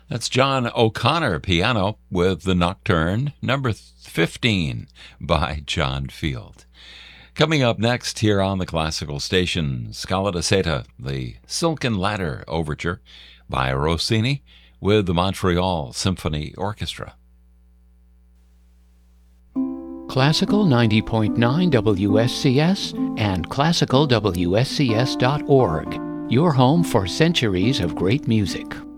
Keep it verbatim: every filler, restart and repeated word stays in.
That's John O'Connor piano with the Nocturne, number fifteen by John Field. Coming up next here on the Classical Station, Scala da Seta, the Silken Ladder Overture by Rossini with the Montreal Symphony Orchestra. Classical ninety point nine W S C S and classical W S C S dot org, your home for centuries of great music.